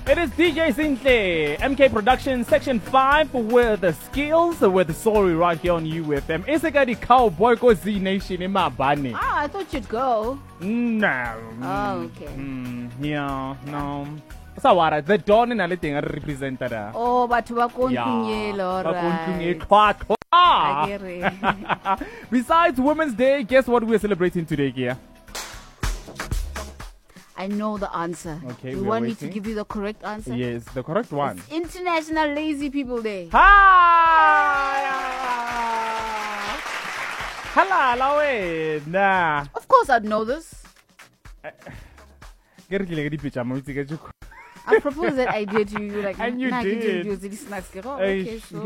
It is DJ Sintle, MK Productions, Section 5 with the skills, with the story right here on UFM. It's like the cowboy go Z Nation in my bunny. Ah, I thought you'd go. No. Oh, okay. Yeah, no. So what? The Dawn and everything are represented. Oh, but Bakunkunyelo, right. I get it. Besides Women's Day, guess what we're celebrating today, Gia? I know the answer. Okay, you we are want me waiting. to give you the correct answer? Yes, the correct one. It's International Lazy People Day. Hello, nah. Of course I'd know this. I proposed that idea to you. Like, And you nah, did. Oh, okay, so.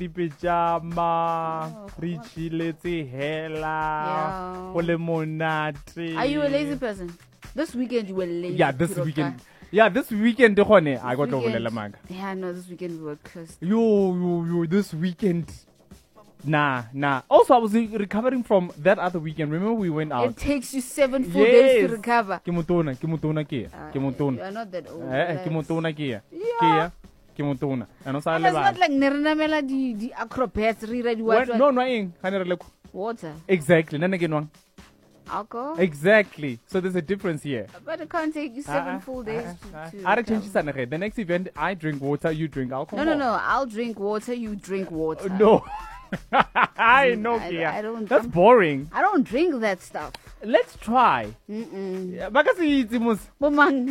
Are you a lazy person? This weekend you were lazy. Yeah, this Kiroka. weekend. Yeah, this weekend I got over Weekend- the mag. Yeah, no, this weekend we were cursed. Yo, this weekend. Nah. Also, I was recovering from that other weekend. Remember we went out? It takes you 7 full days to Yes. recover. Ke motona ke. You are not that old. Ke motona ke. Yeah. Ke motona. Ano sa And it's le not ba. like Nerenamela the acrobats re No, eng. Hanere le. water. Exactly. Nana ke nwang. Alcohol. Exactly. So there's a difference here. But it can't take you 7 full days to I recover. change the next event. I drink water. You drink alcohol. No. I'll drink water, you drink water. No. I know, I Kia. don't- That's boring. I don't drink that stuff. Let's try. Bakasi itimus. Bomang.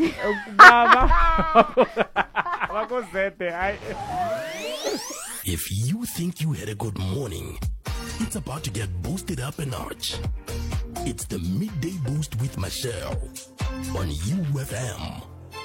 If you think you had a good morning, it's about to get boosted up a notch. It's the Midday Boost with Michelle on UFM.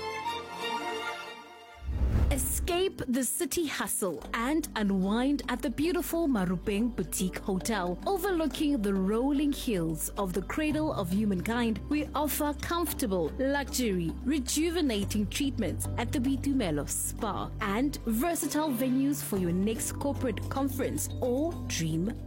Escape the city hustle and unwind at the beautiful Marupeng Boutique Hotel. Overlooking the rolling hills of the cradle of humankind, we offer comfortable, luxury, rejuvenating treatments at the Bitumelo Spa and versatile venues for your next corporate conference or dream